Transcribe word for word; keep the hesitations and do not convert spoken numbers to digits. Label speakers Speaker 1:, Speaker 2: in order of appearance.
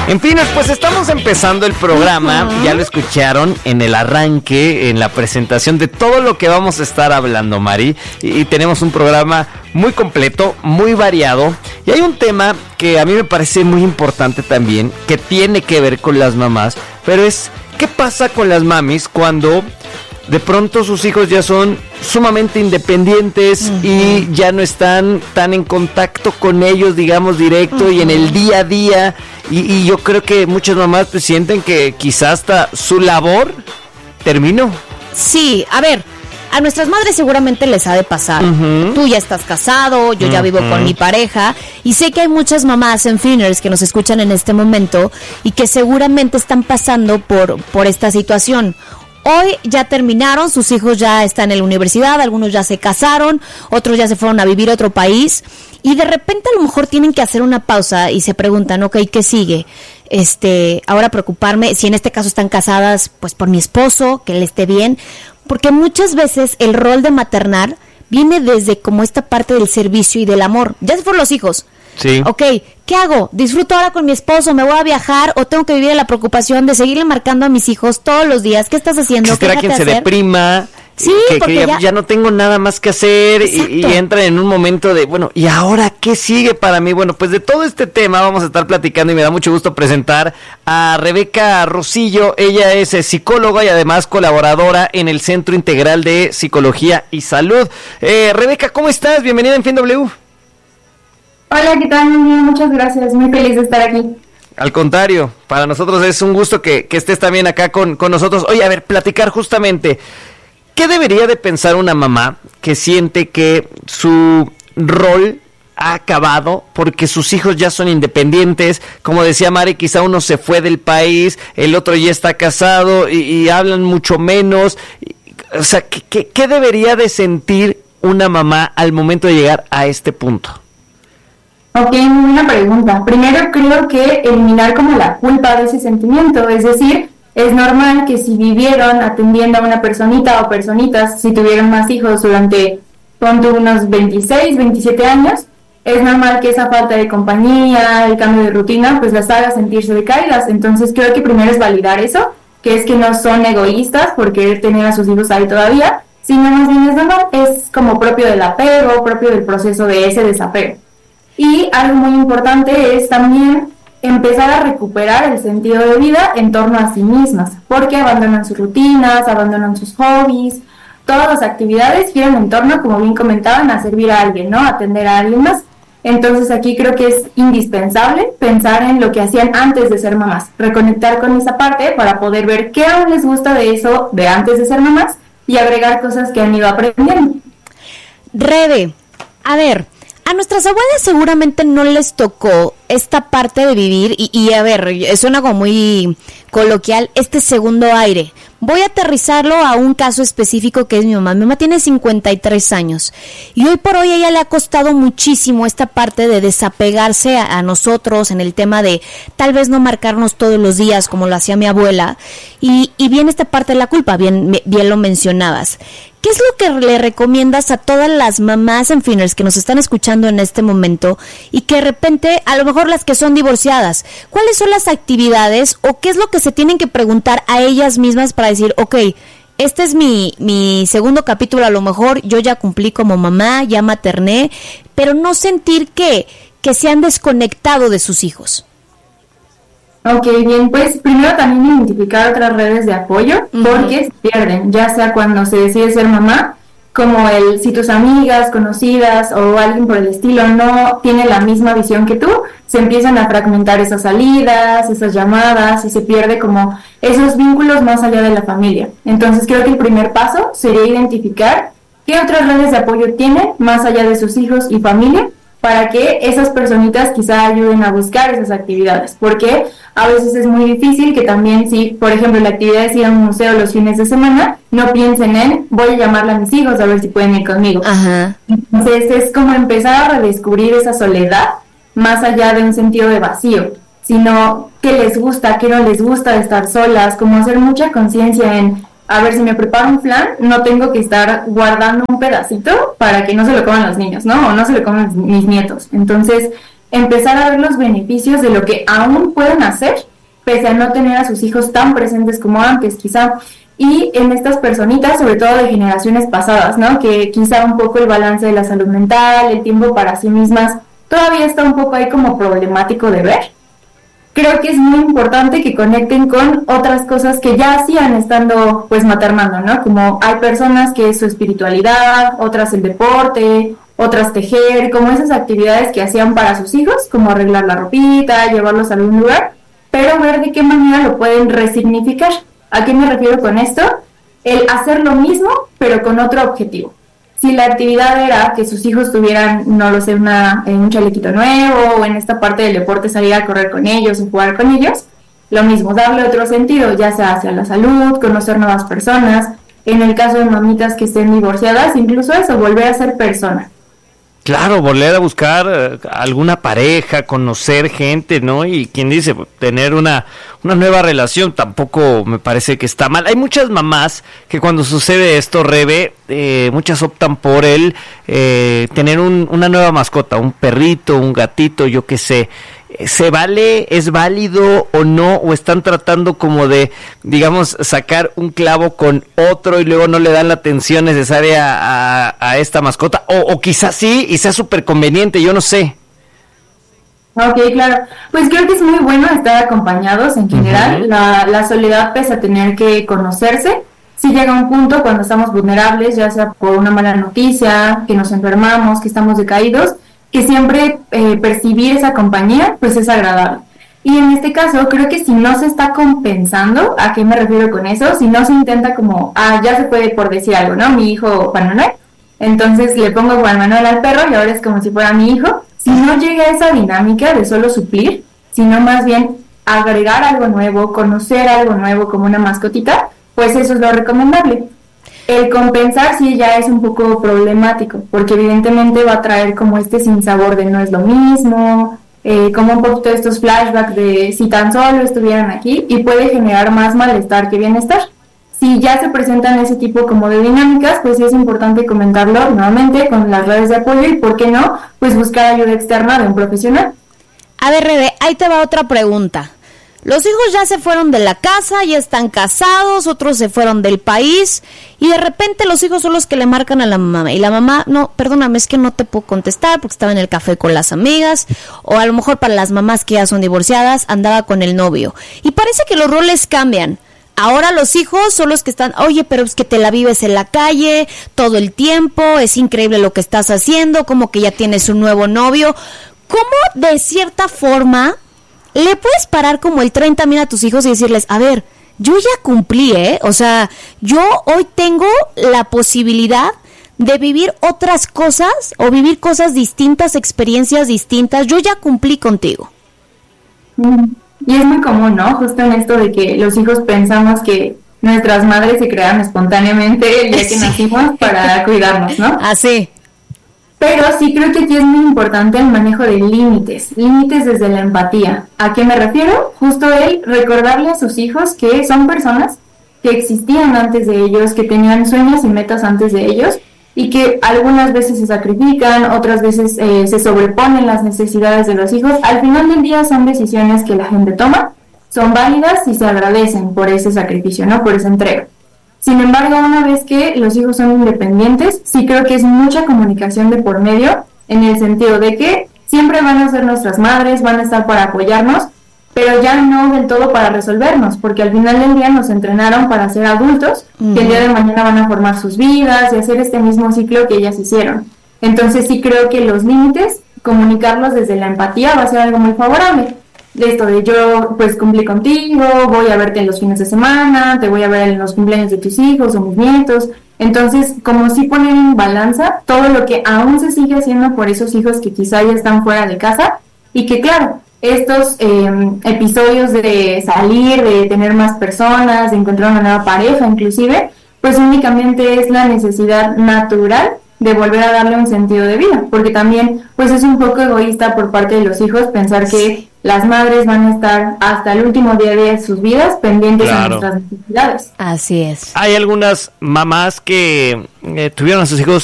Speaker 1: En fin, pues estamos empezando el programa, ya lo escucharon en el arranque, en la presentación de todo lo que vamos a estar hablando, Mari, y, y tenemos un programa muy completo, muy variado, y hay un tema que a mí me parece muy importante también, que tiene que ver con las mamás, pero es, ¿qué pasa con las mamis cuando de pronto sus hijos ya son sumamente independientes uh-huh. y ya no están tan en contacto con ellos, digamos, directo uh-huh. y en el día a día? Y, y yo creo que muchas mamás pues sienten que quizás hasta su labor terminó.
Speaker 2: Sí, a ver, a nuestras madres seguramente les ha de pasar. Uh-huh. Tú ya estás casado, yo uh-huh. ya vivo con mi pareja, y sé que hay muchas mamás en Finners que nos escuchan en este momento y que seguramente están pasando por, por esta situación. Hoy ya terminaron, sus hijos ya están en la universidad, algunos ya se casaron, otros ya se fueron a vivir a otro país, y de repente a lo mejor tienen que hacer una pausa y se preguntan, ok, ¿qué sigue? Este, ahora preocuparme, si en este caso están casadas, pues por mi esposo, que él esté bien, porque muchas veces el rol de maternar viene desde como esta parte del servicio y del amor. Ya se fueron los hijos.
Speaker 1: Sí.
Speaker 2: Ok, ¿qué hago? ¿Disfruto ahora con mi esposo? ¿Me voy a viajar? ¿O tengo que vivir en la preocupación de seguirle marcando a mis hijos todos los días? ¿Qué estás haciendo?
Speaker 1: ¿Espera quien se
Speaker 2: hacer?
Speaker 1: deprima?
Speaker 2: Sí,
Speaker 1: que,
Speaker 2: porque
Speaker 1: que ya,
Speaker 2: ya...
Speaker 1: ya no tengo nada más que hacer y, y entra en un momento de, bueno, ¿y ahora qué sigue para mí? Bueno, pues de todo este tema vamos a estar platicando y me da mucho gusto presentar a Rebeca Rosillo. Ella es eh, psicóloga y además colaboradora en el Centro Integral de Psicología y Salud. Eh, Rebeca, ¿cómo estás? Bienvenida en Fin W.
Speaker 3: Hola, ¿qué tal? Muy bien, muchas gracias, muy feliz de estar aquí.
Speaker 1: Al contrario, para nosotros es un gusto que, que estés también acá con, con nosotros. Oye, a ver, platicar justamente, ¿qué debería de pensar una mamá que siente que su rol ha acabado porque sus hijos ya son independientes? Como decía Mari, quizá uno se fue del país, el otro ya está casado y, y hablan mucho menos. O sea, ¿qué, qué, qué debería de sentir una mamá al momento de llegar a este punto?
Speaker 3: Ok, muy buena pregunta. Primero creo que eliminar como la culpa de ese sentimiento, es decir, es normal que si vivieron atendiendo a una personita o personitas, si tuvieron más hijos durante, ponte unos veintiséis, veintisiete años, es normal que esa falta de compañía, el cambio de rutina, pues las haga sentirse decaídas. Entonces creo que primero es validar eso, que es que no son egoístas por querer tener a sus hijos ahí todavía, sino más bien es normal, es como propio del apego, propio del proceso de ese desapego. Y algo muy importante es también empezar a recuperar el sentido de vida en torno a sí mismas, porque abandonan sus rutinas, abandonan sus hobbies, todas las actividades giran en torno, como bien comentaban, a servir a alguien, ¿no? A atender a alguien más. Entonces aquí creo que es indispensable pensar en lo que hacían antes de ser mamás, reconectar con esa parte para poder ver qué aún les gusta de eso de antes de ser mamás y agregar cosas que han ido aprendiendo.
Speaker 2: Rebe, a ver, a nuestras abuelas seguramente no les tocó esta parte de vivir y, y a ver, suena como muy coloquial, este segundo aire. Voy a aterrizarlo a un caso específico que es mi mamá. Mi mamá tiene cincuenta y tres años y hoy por hoy a ella le ha costado muchísimo esta parte de desapegarse a, a nosotros en el tema de tal vez no marcarnos todos los días como lo hacía mi abuela y, y viene esta parte de la culpa, bien, bien lo mencionabas. ¿Qué es lo que le recomiendas a todas las mamás en Finners que nos están escuchando en este momento y que de repente, a lo mejor las que son divorciadas, cuáles son las actividades o qué es lo que se tienen que preguntar a ellas mismas para decir, ok, este es mi, mi segundo capítulo, a lo mejor yo ya cumplí como mamá, ya materné, pero no sentir que, que se han desconectado de sus hijos?
Speaker 3: Ok, bien, pues primero también identificar otras redes de apoyo, uh-huh. porque se pierden, ya sea cuando se decide ser mamá, como el si tus amigas, conocidas o alguien por el estilo no tiene la misma visión que tú, se empiezan a fragmentar esas salidas, esas llamadas y se pierde como esos vínculos más allá de la familia. Entonces creo que el primer paso sería identificar qué otras redes de apoyo tienen más allá de sus hijos y familia, para que esas personitas quizá ayuden a buscar esas actividades, porque a veces es muy difícil que también si, por ejemplo, la actividad es ir a un museo los fines de semana, no piensen en voy a llamarle a mis hijos a ver si pueden ir conmigo.
Speaker 2: Ajá.
Speaker 3: Entonces es como empezar a redescubrir esa soledad más allá de un sentido de vacío, sino qué les gusta, qué no les gusta de estar solas, como hacer mucha conciencia en a ver, si me preparo un flan, no tengo que estar guardando un pedacito para que no se lo coman los niños, ¿no? O no se lo coman mis nietos. Entonces, empezar a ver los beneficios de lo que aún pueden hacer, pese a no tener a sus hijos tan presentes como antes, quizá. Y en estas personitas, sobre todo de generaciones pasadas, ¿no? Que quizá un poco el balance de la salud mental, el tiempo para sí mismas, todavía está un poco ahí como problemático de ver. Creo que es muy importante que conecten con otras cosas que ya hacían estando pues maternando, ¿no? Como hay personas que es su espiritualidad, otras el deporte, otras tejer, como esas actividades que hacían para sus hijos, como arreglar la ropita, llevarlos a algún lugar, pero ver de qué manera lo pueden resignificar. ¿A qué me refiero con esto? El hacer lo mismo, pero con otro objetivo. Si la actividad era que sus hijos tuvieran, no lo sé, una, un chalequito nuevo, o en esta parte del deporte salir a correr con ellos o jugar con ellos, lo mismo, darle otro sentido, ya sea hacia la salud, conocer nuevas personas, en el caso de mamitas que estén divorciadas, incluso eso, volver a ser persona.
Speaker 1: Claro, volver a buscar eh, alguna pareja, conocer gente, ¿no? Y quien dice, tener una, una nueva relación tampoco me parece que está mal. Hay muchas mamás que cuando sucede esto, Rebe, eh, muchas optan por el eh, tener un, una nueva mascota, un perrito, un gatito, yo qué sé. ¿Se vale, es válido o no? ¿O están tratando como de, digamos, sacar un clavo con otro y luego no le dan la atención necesaria a, a esta mascota? O, o quizás sí y sea súper conveniente, yo no sé.
Speaker 3: Ok, claro. Pues creo que es muy bueno estar acompañados en general. Uh-huh. La, la soledad, pese a tener que conocerse, sí llega un punto cuando estamos vulnerables, ya sea por una mala noticia, que nos enfermamos, que estamos decaídos, que siempre eh, percibir esa compañía pues es agradable. Y en este caso creo que si no se está compensando, ¿a qué me refiero con eso? Si no se intenta como, ah, ya se puede por decir algo, ¿no? Mi hijo Juan Manuel, entonces le pongo Juan Manuel al perro y ahora es como si fuera mi hijo. Si no llega a esa dinámica de solo suplir, sino más bien agregar algo nuevo, conocer algo nuevo como una mascotita, pues eso es lo recomendable. El compensar sí ya es un poco problemático, porque evidentemente va a traer como este sinsabor de no es lo mismo, eh, como un poquito de estos flashbacks de si tan solo estuvieran aquí, y puede generar más malestar que bienestar. Si ya se presentan ese tipo como de dinámicas, pues sí es importante comentarlo nuevamente con las redes de apoyo y, ¿por qué no?, pues buscar ayuda externa de un profesional.
Speaker 2: A ver, Rebe, ahí te va otra pregunta. Los hijos ya se fueron de la casa, ya están casados, otros se fueron del país y de repente los hijos son los que le marcan a la mamá y la mamá, no, perdóname, es que no te puedo contestar porque estaba en el café con las amigas, o a lo mejor para las mamás que ya son divorciadas andaba con el novio y parece que los roles cambian. Ahora los hijos son los que están, oye, pero es que te la vives en la calle todo el tiempo, es increíble lo que estás haciendo, como que ya tienes un nuevo novio. ¿Cómo de cierta forma le puedes parar como el tren también a tus hijos y decirles, a ver, yo ya cumplí, ¿eh? O sea, yo hoy tengo la posibilidad de vivir otras cosas o vivir cosas distintas, experiencias distintas, yo ya cumplí contigo.
Speaker 3: Y es muy común, ¿no? Justo en esto de que los hijos pensamos que nuestras madres se crearon espontáneamente el día que sí. nacimos para cuidarnos, ¿no?
Speaker 2: Así.
Speaker 3: Pero sí creo que aquí es muy importante el manejo de límites, límites desde la empatía. ¿A qué me refiero? Justo el recordarle a sus hijos que son personas que existían antes de ellos, que tenían sueños y metas antes de ellos, y que algunas veces se sacrifican, otras veces eh, se sobreponen las necesidades de los hijos. Al final del día son decisiones que la gente toma, son válidas y se agradecen por ese sacrificio, ¿no? Por esa entrega. Sin embargo, una vez que los hijos son independientes, sí creo que es mucha comunicación de por medio, en el sentido de que siempre van a ser nuestras madres, van a estar para apoyarnos, pero ya no del todo para resolvernos, porque al final del día nos entrenaron para ser adultos, uh-huh. que el día de mañana van a formar sus vidas y hacer este mismo ciclo que ellas hicieron. Entonces sí creo que los límites, comunicarlos desde la empatía va a ser algo muy favorable. De esto de yo pues cumplí contigo, voy a verte en los fines de semana, te voy a ver en los cumpleaños de tus hijos o mis nietos. Entonces, como si poner en balanza todo lo que aún se sigue haciendo por esos hijos que quizá ya están fuera de casa, y que claro, estos eh, episodios de salir, de tener más personas, de encontrar una nueva pareja inclusive, pues únicamente es la necesidad natural de volver a darle un sentido de vida, porque también pues es un poco egoísta por parte de los hijos pensar que las madres van a estar hasta el último día de sus vidas pendientes claro. a nuestras necesidades.
Speaker 2: Así es.
Speaker 1: Hay algunas mamás que eh, tuvieron a sus hijos